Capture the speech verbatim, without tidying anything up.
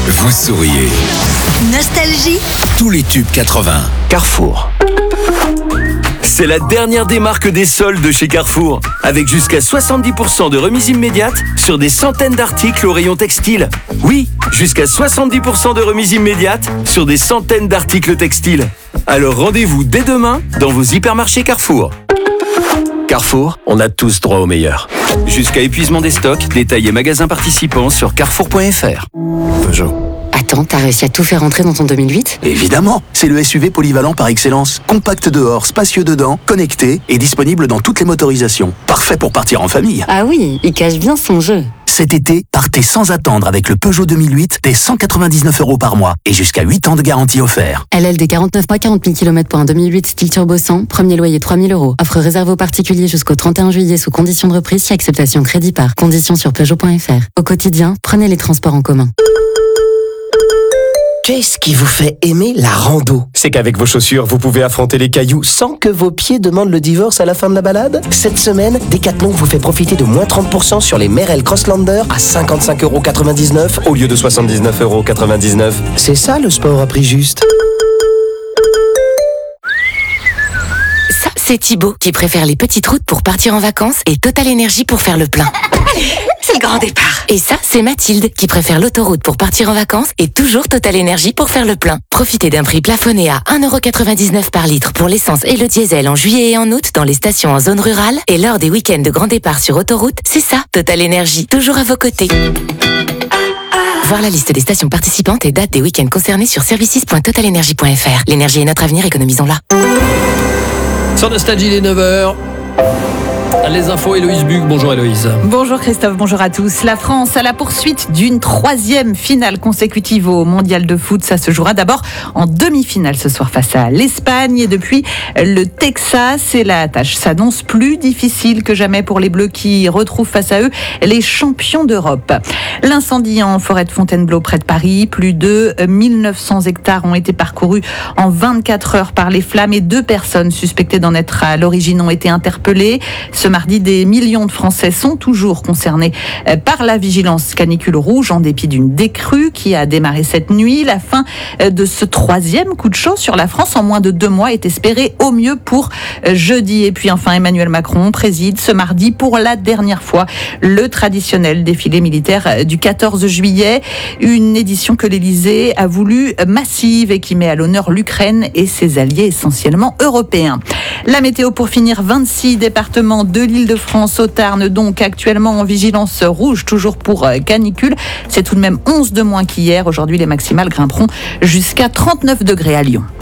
vous souriez. Nostalgie. Tous les tubes quatre-vingts. Carrefour. C'est la dernière des marques des soldes de chez Carrefour, avec jusqu'à soixante-dix pour cent de remise immédiate sur des centaines d'articles au rayon textile. Oui, jusqu'à soixante-dix pour cent de remise immédiate sur des centaines d'articles textiles. Alors rendez-vous dès demain dans vos hypermarchés Carrefour. Carrefour, on a tous droit au meilleur. Jusqu'à épuisement des stocks, détails et magasins participants sur carrefour point f r. Peugeot. Attends, t'as réussi à tout faire rentrer dans ton deux mille huit ? Évidemment, c'est le S U V polyvalent par excellence. Compact dehors, spacieux dedans, connecté et disponible dans toutes les motorisations. Parfait pour partir en famille. Ah oui, il cache bien son jeu. Cet été, partez sans attendre avec le Peugeot deux mille huit dès cent quatre-vingt-dix-neuf euros par mois et jusqu'à huit ans de garantie offert. L L D quarante-neuf mois, quarante mille kilomètres pour un deux mille huit style turbo cent, premier loyer trois mille euros. Offre réservée aux particuliers jusqu'au trente et un juillet sous conditions de reprise si acceptation crédit par. Conditions sur peugeot point f r. Au quotidien, prenez les transports en commun. Qu'est-ce qui vous fait aimer la rando ? C'est qu'avec vos chaussures, vous pouvez affronter les cailloux sans que vos pieds demandent le divorce à la fin de la balade. Cette semaine, Decathlon vous fait profiter de moins trente pour cent sur les Merrell Crosslander à cinquante-cinq euros quatre-vingt-dix-neuf au lieu de soixante-dix-neuf euros quatre-vingt-dix-neuf. C'est ça le sport à prix juste. Ça, c'est Thibaut qui préfère les petites routes pour partir en vacances et Total Énergie pour faire le plein. C'est le grand départ. Et ça, c'est Mathilde qui préfère l'autoroute pour partir en vacances et toujours Total Énergie pour faire le plein. Profitez d'un prix plafonné à un euro quatre-vingt-dix-neuf par litre pour l'essence et le diesel en juillet et en août dans les stations en zone rurale et lors des week-ends de grand départ sur autoroute. C'est ça, Total Énergie, toujours à vos côtés. Voir la liste des stations participantes et dates des week-ends concernés sur services point total énergie point f r. L'énergie est notre avenir, économisons-la. Sur Nostalgie, les neuf heures. Les infos, Héloïse Bug. Bonjour Héloïse. Bonjour Christophe, bonjour à tous. La France à la poursuite d'une troisième finale consécutive au Mondial de foot. Ça se jouera d'abord en demi-finale ce soir face à l'Espagne. Et depuis le Texas, et la tâche s'annonce plus difficile que jamais pour les Bleus qui retrouvent face à eux les champions d'Europe. L'incendie en forêt de Fontainebleau près de Paris. Plus de mille neuf cents hectares ont été parcourus en vingt-quatre heures par les flammes et deux personnes suspectées d'en être à l'origine ont été interpellées. Ce mardi, des millions de Français sont toujours concernés par la vigilance canicule rouge en dépit d'une décrue qui a démarré cette nuit. La fin de ce troisième coup de chaud sur la France en moins de deux mois est espérée au mieux pour jeudi. Et puis enfin, Emmanuel Macron préside ce mardi pour la dernière fois le traditionnel défilé militaire du quatorze juillet. Une édition que l'Élysée a voulu massive et qui met à l'honneur l'Ukraine et ses alliés essentiellement européens. La météo pour finir, vingt-six départements de l'Île-de-France au Tarn, donc actuellement en vigilance rouge, toujours pour canicule. C'est tout de même onze de moins qu'hier. Aujourd'hui, les maximales grimperont jusqu'à trente-neuf degrés à Lyon.